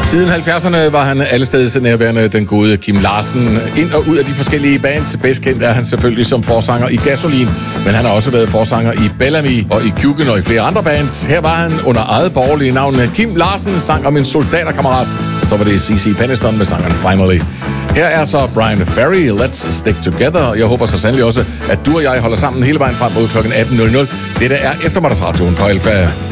Siden 70'erne var han allesteds nærværende, den gode Kim Larsen. Ind og ud af de forskellige bands. Bedst kendt er han selvfølgelig som forsanger i Gasolin, men han har også været forsanger i Bellamy og i Kjuken og i flere andre bands. Her var han under eget borgerlige navn. Kim Larsen sang om en soldaterkammerat. Så var det C.C. Peniston med sangeren Finally. Her er så Brian Ferry, Let's Stick Together. Jeg håber så sandelig også, at du og jeg holder sammen hele vejen frem mod kl. 18.00. Dette er eftermiddagsradioen på Alfa.